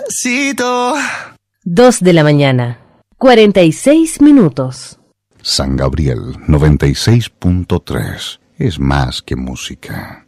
Despacito. 2 de la mañana, 46 minutos. San Gabriel 96.3 es más que música.